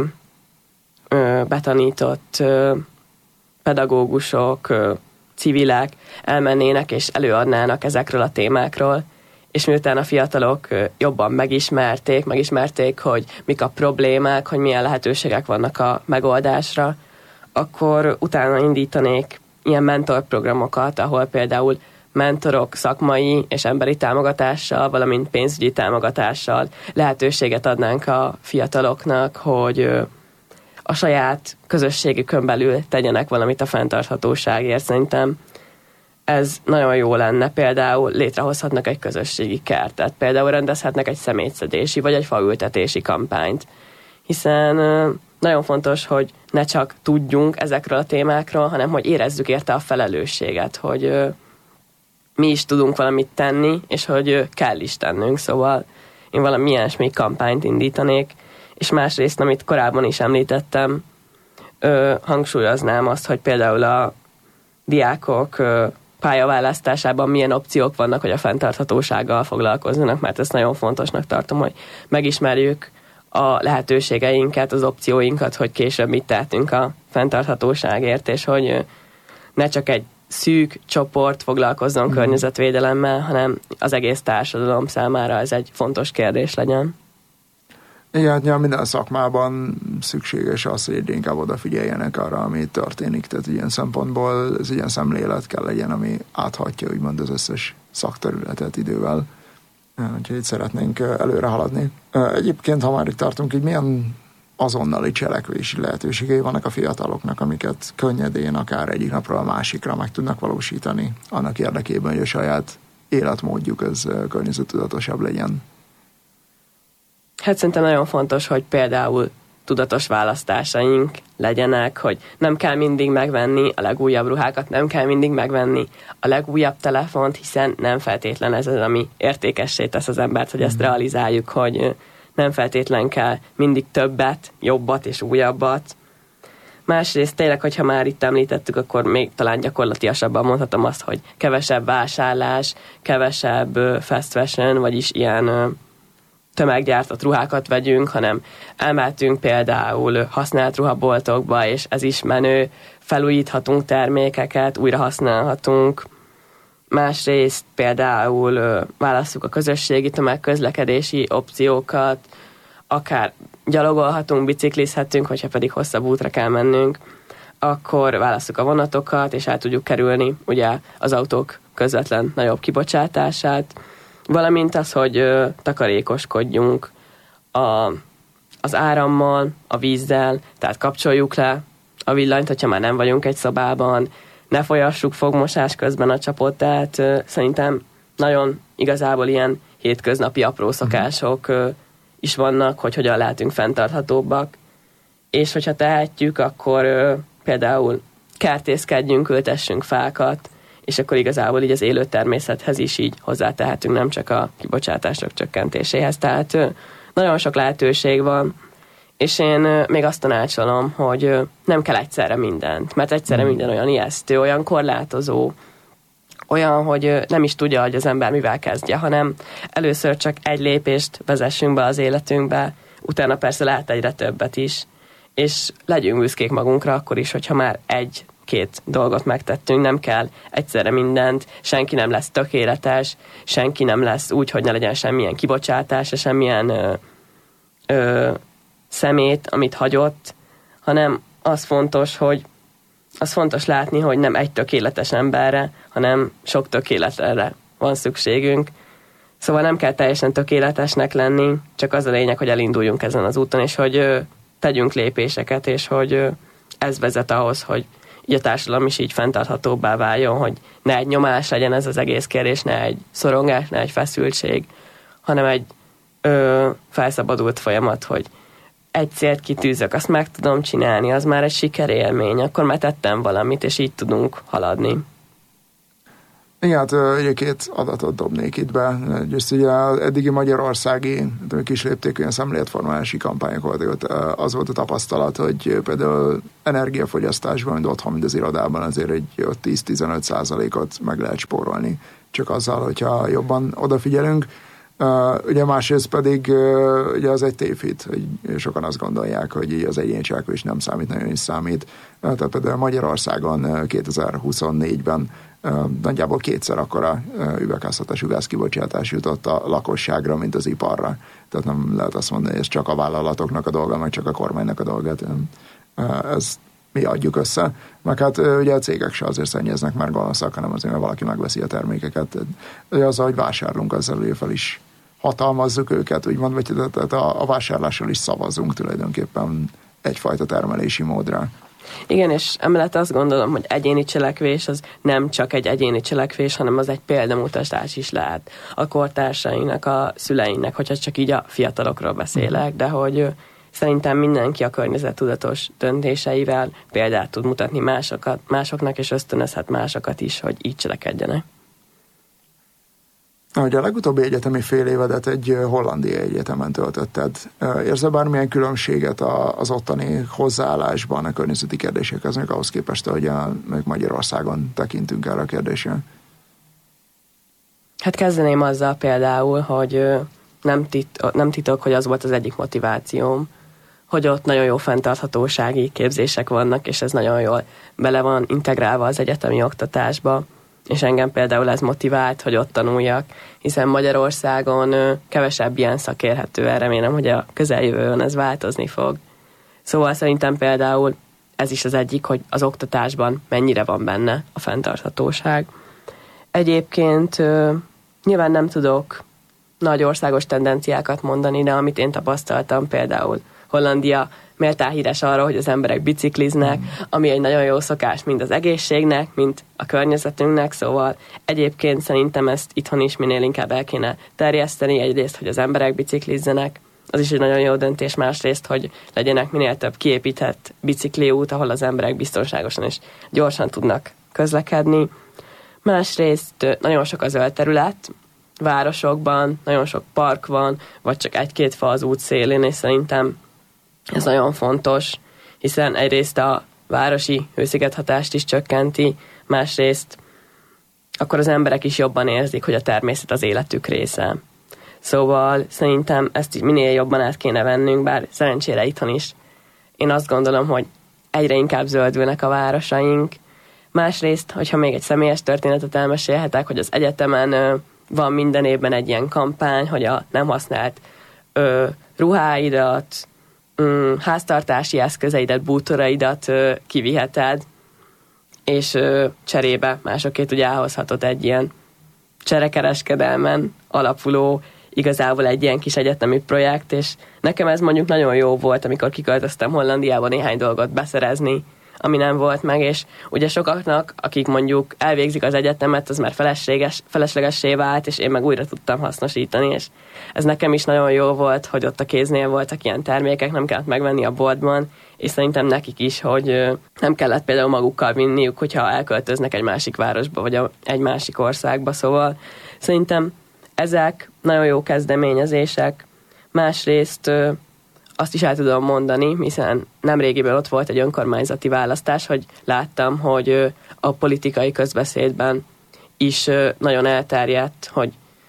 betanított pedagógusok, civilek elmennének és előadnának ezekről a témákról, és miután a fiatalok jobban megismerték, hogy mik a problémák, hogy milyen lehetőségek vannak a megoldásra, akkor utána indítanék ilyen mentorprogramokat, ahol például mentorok szakmai és emberi támogatással, valamint pénzügyi támogatással lehetőséget adnánk a fiataloknak, hogy a saját közösségükön belül tegyenek valamit a fenntarthatóságért. Szerintem ez nagyon jó lenne. Például létrehozhatnak egy közösségi kertet, például rendezhetnek egy szemétszedési vagy egy faültetési kampányt. Hiszen nagyon fontos, hogy ne csak tudjunk ezekről a témákról, hanem hogy érezzük érte a felelősséget, hogy mi is tudunk valamit tenni, és hogy kell is tennünk, szóval én valami ilyesmi kampányt indítanék, és másrészt, amit korábban is említettem, hangsúlyoznám azt, hogy például a diákok pályaválasztásában milyen opciók vannak, hogy a fenntarthatósággal foglalkozzanak, mert ezt nagyon fontosnak tartom, hogy megismerjük a lehetőségeinket, az opcióinkat, hogy később mit tehetünk a fenntarthatóságért, és hogy ne csak egy szűk csoport foglalkozzon környezetvédelemmel, hanem az egész társadalom számára ez egy fontos kérdés legyen. Igen, hát minden szakmában szükséges az, hogy egyre inkább odafigyeljenek arra, ami történik. Tehát ilyen szempontból ez ilyen szemlélet kell legyen, ami áthatja úgymond az összes szakterületet idővel. Úgyhogy itt szeretnénk előre haladni. Egyébként, ha már itt tartunk, így milyen azonnali cselekvési lehetőségei vannak a fiataloknak, amiket könnyedén akár egyik napról a másikra meg tudnak valósítani, annak érdekében, hogy a saját életmódjuk az környezettudatosabb legyen. Hát szerintem nagyon fontos, hogy például tudatos választásaink legyenek, hogy nem kell mindig megvenni a legújabb ruhákat, nem kell mindig megvenni a legújabb telefont, hiszen nem feltétlen ez az, ami értékessé tesz az embert, hogy ezt realizáljuk, hogy nem feltétlen kell mindig többet, jobbat és újabbat. Másrészt tényleg, hogyha már itt említettük, akkor még talán gyakorlatilasabban mondhatom azt, hogy kevesebb vásárlás, kevesebb fast fashion, vagyis ilyen tömeggyártott ruhákat vegyünk, hanem elmehetünk például használt ruhaboltokba, és ez is menő, felújíthatunk termékeket, újra használhatunk. Másrészt például válasszuk a közösségi tömegközlekedési opciókat, akár gyalogolhatunk, biciklizhetünk, hogyha pedig hosszabb útra kell mennünk, akkor válasszuk a vonatokat, és el tudjuk kerülni ugye az autók közvetlen nagyobb kibocsátását, valamint az, hogy takarékoskodjunk az árammal, a vízzel, tehát kapcsoljuk le a villanyt, hogyha már nem vagyunk egy szobában, ne folyassuk fogmosás közben a csapot, tehát szerintem nagyon igazából ilyen hétköznapi apró szokások is vannak, hogy hogyan lehetünk fenntarthatóbbak, és hogyha tehetjük, akkor például kertészkedjünk, ültessünk fákat, és akkor igazából így az élő természethez is így hozzátehetünk, nem csak a kibocsátások csökkentéséhez. Tehát nagyon sok lehetőség van, és én még azt tanácsolom, hogy nem kell egyszerre mindent, mert egyszerre minden olyan ijesztő, olyan korlátozó, olyan, hogy nem is tudja, hogy az ember mivel kezdje, hanem először csak egy lépést vezessünk be az életünkbe, utána persze lehet egyre többet is, és legyünk büszkék magunkra akkor is, hogyha már egy-két dolgot megtettünk, nem kell egyszerre mindent, senki nem lesz tökéletes, senki nem lesz úgy, hogy ne legyen semmilyen kibocsátás, semmilyen szemét, amit hagyott, hanem az fontos látni, hogy nem egy tökéletes emberre, hanem sok tökéletre van szükségünk. Szóval nem kell teljesen tökéletesnek lenni, csak az a lényeg, hogy elinduljunk ezen az úton, és hogy tegyünk lépéseket, és hogy ez vezet ahhoz, hogy így a társadalom is így fenntarthatóbbá váljon, hogy ne egy nyomás legyen ez az egész kérdés, ne egy szorongás, ne egy feszültség, hanem egy felszabadult folyamat, hogy egy célt kitűzök, azt meg tudom csinálni, az már egy sikerélmény, akkor már tettem valamit, és így tudunk haladni. Igen, hát ugye két adatot dobnék itt be. Egyrészt ugye az eddigi magyarországi kis léptékű szemléletformálási kampányok volt, az volt a tapasztalat, hogy például energiafogyasztásban, mind otthon, mind az irodában azért egy 10-15%-ot meg lehet spórolni. Csak azzal, hogyha jobban odafigyelünk. Ugye másrészt pedig ugye az egy tévhit, hogy sokan azt gondolják, hogy az egyéni cselekvés nem számít, nagyon is számít. Tehát például Magyarországon 2024-ben nagyjából kétszer akkora üvegházhatású gázkibocsátás jutott a lakosságra, mint az iparra. Tehát nem lehet azt mondani, hogy ez csak a vállalatoknak a dolga, meg csak a kormánynak a dolga. Ez mi adjuk össze. Meg hát ugye a cégek se azért szennyeznek már gonoszak, hanem azért, mert valaki megveszi a termékeket. Azzal, hogy vásárlunk, azzal fel is hatalmazzuk őket, úgymond, vagy tehát a vásárlással is szavazunk tulajdonképpen egyfajta termelési módra. Igen, és emellett azt gondolom, hogy egyéni cselekvés az nem csak egy egyéni cselekvés, hanem az egy példamutatás is lehet a kortársainknak, a szüleinknek, hogyha csak így a fiatalokról beszélek, de hogy szerintem mindenki a környezettudatos döntéseivel példát tud mutatni másoknak, és ösztönözhet másokat is, hogy így cselekedjenek. Ugye a legutóbbi egyetemi fél évedet egy hollandiai egyetemen töltötted. Érzel bármilyen különbséget az ottani hozzáállásban a környezeti kérdésekhez, még ahhoz képest, hogy Magyarországon tekintünk erre a kérdésre? Hát kezdeném azzal például, hogy nem titok, hogy az volt az egyik motivációm, hogy ott nagyon jó fenntarthatósági képzések vannak, és ez nagyon jól bele van integrálva az egyetemi oktatásba, és engem például ez motivált, hogy ott tanuljak, hiszen Magyarországon kevesebb ilyen szak érhető el, remélem, hogy a közeljövőben ez változni fog. Szóval szerintem például ez is az egyik, hogy az oktatásban mennyire van benne a fenntarthatóság. Egyébként nyilván nem tudok nagy országos tendenciákat mondani, de amit én tapasztaltam például Hollandia méltán híres arra, hogy az emberek bicikliznek, ami egy nagyon jó szokás mind az egészségnek, mind a környezetünknek, szóval egyébként szerintem ezt itthon is minél inkább el kéne terjeszteni, egyrészt, hogy az emberek biciklizzenek, az is egy nagyon jó döntés, másrészt, hogy legyenek minél több kiépített bicikliút, ahol az emberek biztonságosan és gyorsan tudnak közlekedni. Másrészt nagyon sok a zöld terület, városokban nagyon sok park van, vagy csak egy-két fa az út szélén, és szerintem ez nagyon fontos, hiszen egyrészt a városi hőszigethatást is csökkenti, másrészt akkor az emberek is jobban érzik, hogy a természet az életük része. Szóval szerintem ezt minél jobban át kéne vennünk, bár szerencsére itthon is. Én azt gondolom, hogy egyre inkább zöldülnek a városaink. Másrészt, hogyha még egy személyes történetet elmesélhetek, hogy az egyetemen van minden évben egy ilyen kampány, hogy a nem használt ruháidat, háztartási eszközeidet, bútoraidat kiviheted, és cserébe másokét ugye elhozhatod egy ilyen cserekereskedelmen alapuló, igazából egy ilyen kis egyetemi projekt, és nekem ez mondjuk nagyon jó volt, amikor kiköltöztem Hollandiába néhány dolgot beszerezni, ami nem volt meg, és ugye sokaknak, akik mondjuk elvégzik az egyetemet, az már feleslegessé vált, és én meg újra tudtam hasznosítani, és ez nekem is nagyon jó volt, hogy ott a kéznél voltak ilyen termékek, nem kellett megvenni a boltban, és szerintem nekik is, hogy nem kellett például magukkal vinniük, hogyha elköltöznek egy másik városba, vagy egy másik országba, szóval szerintem ezek nagyon jó kezdeményezések. Másrészt azt is el tudom mondani, hiszen nemrégiben ott volt egy önkormányzati választás, hogy láttam, hogy a politikai közbeszédben is nagyon elterjedt, hogy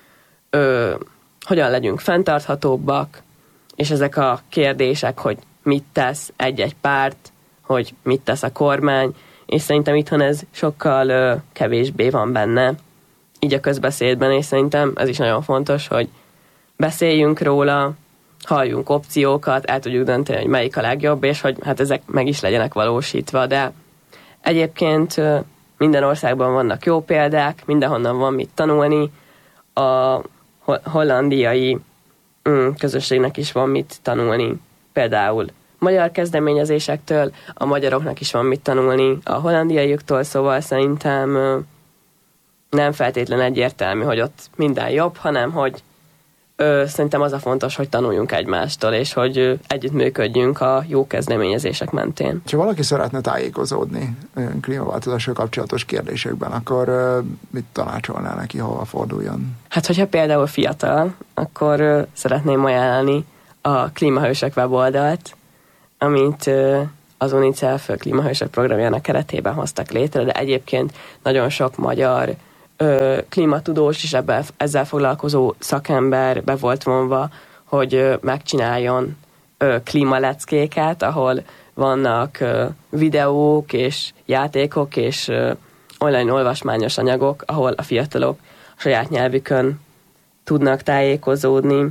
hogyan legyünk fenntarthatóbbak, és ezek a kérdések, hogy mit tesz egy-egy párt, hogy mit tesz a kormány, és szerintem itthon ez sokkal kevésbé van benne, így a közbeszédben, és szerintem ez is nagyon fontos, hogy beszéljünk róla, halljunk opciókat, el tudjuk dönteni, hogy melyik a legjobb, és hogy hát ezek meg is legyenek valósítva, de egyébként minden országban vannak jó példák, mindenhonnan van mit tanulni, a hollandiai közösségnek is van mit tanulni, például magyar kezdeményezésektől, a magyaroknak is van mit tanulni a hollandiaiuktól, szóval szerintem nem feltétlen egyértelmű, hogy ott minden jobb, hanem hogy szerintem az a fontos, hogy tanuljunk egymástól, és hogy együttműködjünk a jó kezdeményezések mentén. Ha valaki szeretne tájékozódni klímaváltozással kapcsolatos kérdésekben, akkor mit tanácsolnál neki, hova forduljon? Hát, hogyha például fiatal, akkor szeretném ajánlani a Klímahősök weboldalt, amit az UNICEF klímahősök programjának keretében hoztak létre, de egyébként nagyon sok magyar klímatudós és ezzel foglalkozó szakember be volt vonva, hogy megcsináljon klímaleckéket, ahol vannak videók és játékok és online olvasmányos anyagok, ahol a fiatalok a saját nyelvükön tudnak tájékozódni.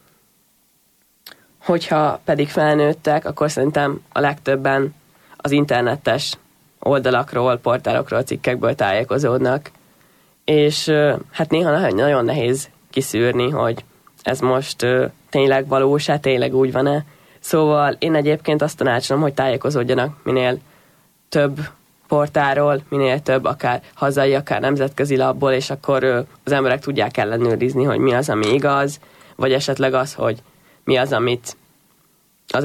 Hogyha pedig felnőttek, akkor szerintem a legtöbben az internetes oldalakról, portálokról, cikkekből tájékozódnak, és hát néha nagyon nehéz kiszűrni, hogy ez most tényleg valós-e, tényleg úgy van-e. Szóval én egyébként azt tanácsolom, hogy tájékozódjanak minél több portálról, minél több, akár hazai, akár nemzetközi labból, és akkor az emberek tudják ellenőrizni, hogy mi az, ami igaz, vagy esetleg az, hogy mi az, amit az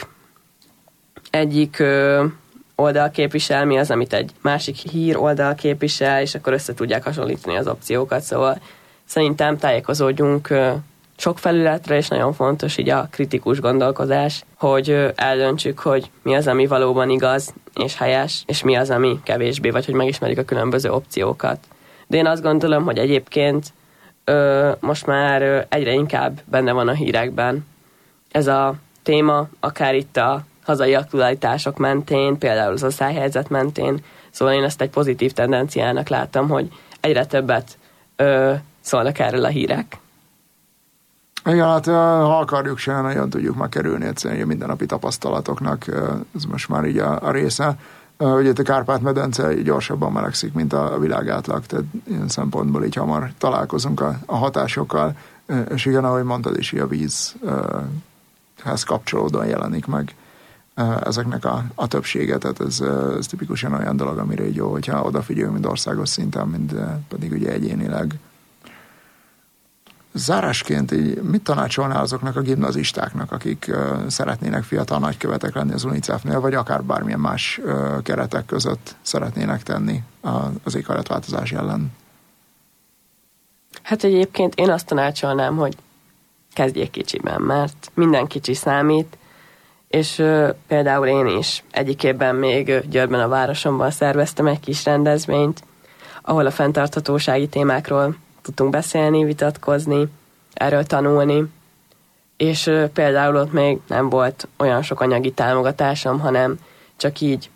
egyik oldal képvisel, mi az, amit egy másik hír oldal képvisel, és akkor össze tudják hasonlítani az opciókat, szóval szerintem tájékozódjunk sok felületre, és nagyon fontos így a kritikus gondolkozás, hogy eldöntsük, hogy mi az, ami valóban igaz és helyes, és mi az, ami kevésbé, vagy hogy megismerjük a különböző opciókat. De én azt gondolom, hogy egyébként most már egyre inkább benne van a hírekben ez a téma, akár itt a hazai aktualitások mentén, például az asszályhelyzet mentén, szóval én ezt egy pozitív tendenciának látom, hogy egyre többet szólnak erről a hírek. Igen, hát ha akarjuk se, nagyon tudjuk megkerülni egyszerűen a mindennapi tapasztalatoknak, ez most már így a része. Ugye a Kárpát-medence gyorsabban melegszik, mint a világ átlag, tehát ilyen szempontból így hamar találkozunk a hatásokkal, és igen, ahogy mondtad is, a víz UNICEF-hez kapcsolódóan jelenik meg ezeknek a többsége, tehát ez tipikusan olyan dolog, amire így jó, hogyha odafigyelünk mind országos szinten, mind pedig ugye egyénileg. Zárásként így mit tanácsolnál azoknak a gimnazistáknak, akik szeretnének fiatal nagykövetek lenni az UNICEF-nél, vagy akár bármilyen más keretek között szeretnének tenni az éghajlatváltozás ellen? Hát egyébként én azt tanácsolnám, hogy kezdjék kicsiben, mert minden kicsi számít, és például én is egyik évben még Győrben a városomban szerveztem egy kis rendezvényt, ahol a fenntarthatósági témákról tudtunk beszélni, vitatkozni, erről tanulni, és például ott még nem volt olyan sok anyagi támogatásom, hanem csak így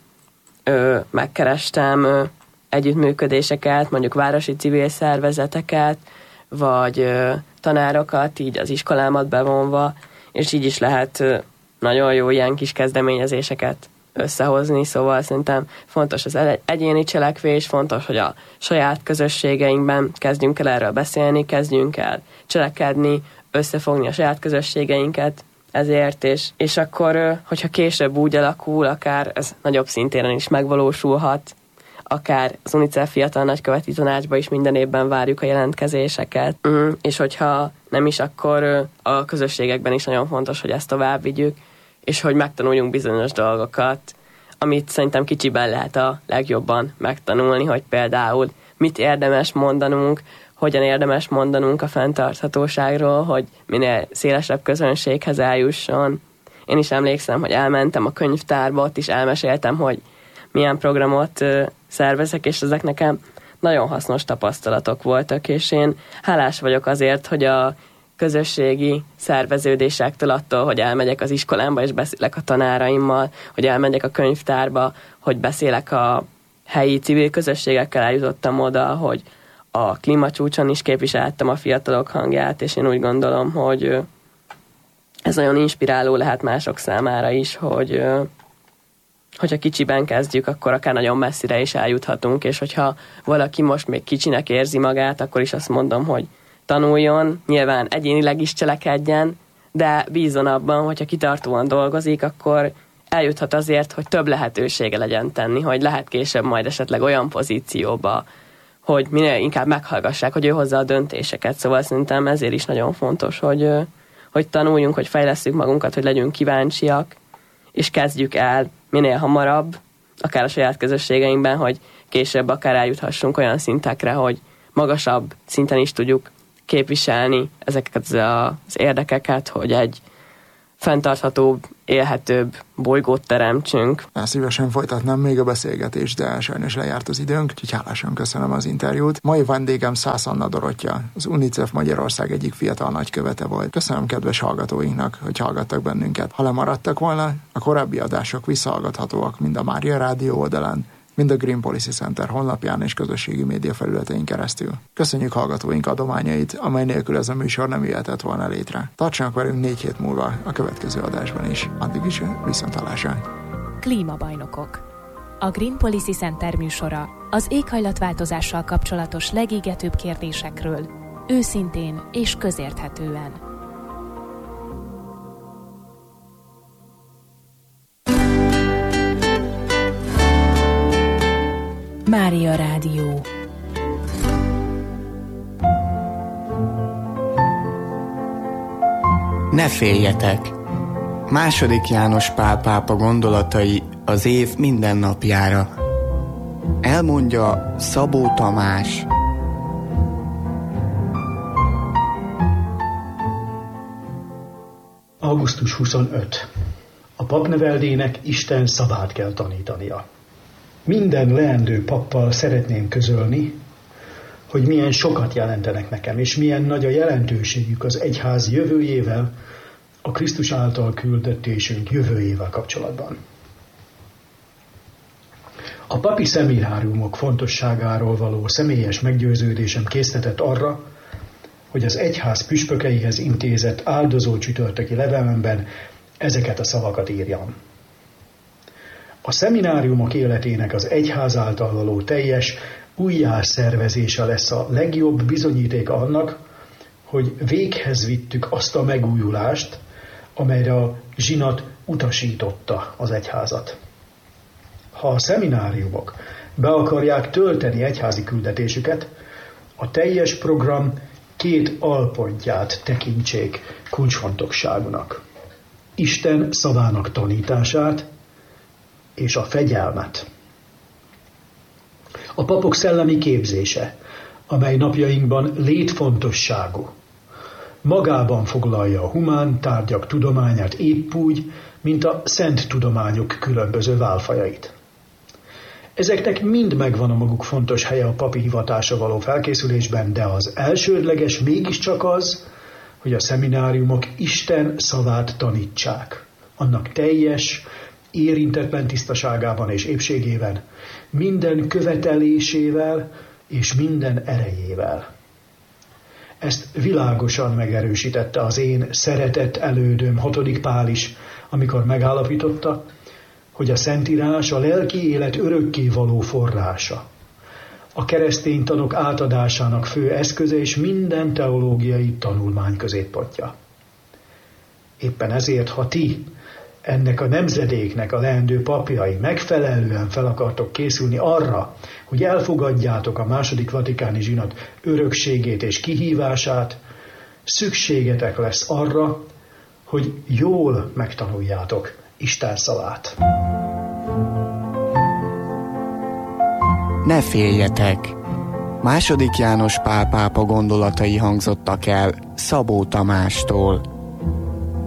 megkerestem együttműködéseket, mondjuk városi civil szervezeteket, vagy tanárokat így az iskolámat bevonva, és így is lehet nagyon jó ilyen kis kezdeményezéseket összehozni, szóval szerintem fontos az egyéni cselekvés, fontos, hogy a saját közösségeinkben kezdjünk el erről beszélni, kezdjünk el cselekedni, összefogni a saját közösségeinket ezért, és akkor, hogyha később úgy alakul, akár ez nagyobb szintéren is megvalósulhat, akár az UNICEF fiatal nagyköveti tanácsba is minden évben várjuk a jelentkezéseket, és hogyha nem is, akkor a közösségekben is nagyon fontos, hogy ezt tovább vigyük, és hogy megtanuljunk bizonyos dolgokat, amit szerintem kicsiben lehet a legjobban megtanulni, hogy például mit érdemes mondanunk, hogyan érdemes mondanunk a fenntarthatóságról, hogy minél szélesebb közönséghez eljusson. Én is emlékszem, hogy elmentem a könyvtárba, ott is elmeséltem, hogy milyen programot szervezek, és ezek nekem nagyon hasznos tapasztalatok voltak, és én hálás vagyok azért, hogy a közösségi szerveződésektől, attól, hogy elmegyek az iskolámba és beszélek a tanáraimmal, hogy elmegyek a könyvtárba, hogy beszélek a helyi civil közösségekkel, eljutottam oda, hogy a klímacsúcson is képviseltem a fiatalok hangját, és én úgy gondolom, hogy ez nagyon inspiráló lehet mások számára is, hogyha kicsiben kezdjük, akkor akár nagyon messzire is eljuthatunk, és hogyha valaki most még kicsinek érzi magát, akkor is azt mondom, hogy tanuljon, nyilván egyénileg is cselekedjen, de bízzon abban, hogyha kitartóan dolgozik, akkor eljuthat azért, hogy több lehetősége legyen tenni, hogy lehet később majd esetleg olyan pozícióba, hogy minél inkább meghallgassák, hogy ő hozza a döntéseket. Szóval szerintem ezért is nagyon fontos, hogy tanuljunk, hogy fejlesszük magunkat, hogy legyünk kíváncsiak, és kezdjük el minél hamarabb, akár a saját közösségeinkben, hogy később akár eljuthassunk olyan szintekre, hogy magasabb szinten is tudjuk képviselni ezeket az érdekeket, hogy egy fenntarthatóbb, élhetőbb bolygót teremtsünk. Szívesen folytatnám még a beszélgetést, de sajnos lejárt az időnk, úgyhogy hálásan köszönöm az interjút. Mai vendégem Szász Anna Dorottya, az UNICEF Magyarország egyik fiatal nagykövete volt. Köszönöm kedves hallgatóinknak, hogy hallgattak bennünket. Ha lemaradtak volna, a korábbi adások visszahallgathatóak mind a Mária Rádió oldalán, mind a Green Policy Center honlapján és közösségi média felületein keresztül. Köszönjük hallgatóink adományait, amely nélkül ez a műsor nem jöhetett volna létre. Tartsanak velünk 4 hét múlva a következő adásban is. Addig is viszonthallásra. Klímabajnokok. A Green Policy Center műsora az éghajlatváltozással kapcsolatos legégetőbb kérdésekről, őszintén és közérthetően. Mária Rádió. Ne féljetek! II. János Pál pápa gondolatai az év minden napjára. Elmondja Szabó Tamás. Augusztus 25. A papneveldének Isten szavát kell tanítania. Minden leendő pappal szeretném közölni, hogy milyen sokat jelentenek nekem, és milyen nagy a jelentőségük az egyház jövőjével, a Krisztus által küldetésünk jövőjével kapcsolatban. A papi szemináriumok fontosságáról való személyes meggyőződésem késztetett arra, hogy az egyház püspökeihez intézett áldozó csütörtöki levelemben ezeket a szavakat írjam. A szemináriumok életének az egyház által való teljes újjászervezése lesz a legjobb bizonyítéka annak, hogy véghez vittük azt a megújulást, amelyre a zsinat utasította az egyházat. Ha a szemináriumok be akarják tölteni egyházi küldetésüket, a teljes program 2 alpontját tekintsék kulcsfontosságúnak. Isten szavának tanítását és a fegyelmet. A papok szellemi képzése, amely napjainkban létfontosságú, magában foglalja a humán tárgyak tudományát épp úgy, mint a szent tudományok különböző válfajait. Ezeknek mind megvan a maguk fontos helye a papi hivatásra való felkészülésben, de az elsődleges mégiscsak az, hogy a szemináriumok Isten szavát tanítsák. Annak teljes, érintetlen tisztaságában és épségében, minden követelésével és minden erejével. Ezt világosan megerősítette az én szeretett elődöm 6. Pál is, amikor megállapította, hogy a Szentírás a lelki élet örökké való forrása, a keresztény tanok átadásának fő eszköze és minden teológiai tanulmány középpontja. Éppen ezért, ha ti, ennek a nemzedéknek a leendő papjai megfelelően fel akartok készülni arra, hogy elfogadjátok a második vatikáni zsinat örökségét és kihívását, szükségetek lesz arra, hogy jól megtanuljátok Isten szavát. Ne féljetek! II. János Pál pápa gondolatai hangzottak el Szabó Tamástól.